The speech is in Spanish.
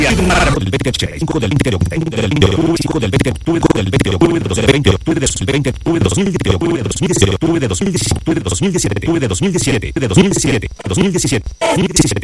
del 20 del 20 de octubre del 20 de octubre del 20 de octubre del 20 de octubre del 20 de octubre del 20 de octubre del 2000 de octubre del 2017 de 2017 de 2017 de 2017 de 2017 de 2017